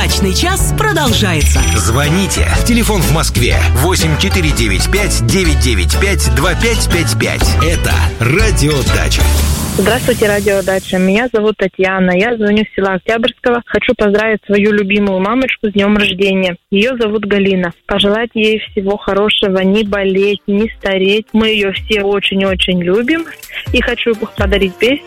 Дачный час продолжается. Звоните. Телефон в Москве 8495-995-2555. Это Радио Дача. Здравствуйте, Радио Дача. Меня зовут Татьяна. Я звоню с села Октябрьского. Хочу поздравить свою любимую мамочку с днем рождения. Ее зовут Галина. Пожелать ей всего хорошего, не болеть, не стареть. Мы ее все очень-очень любим. И хочу подарить песню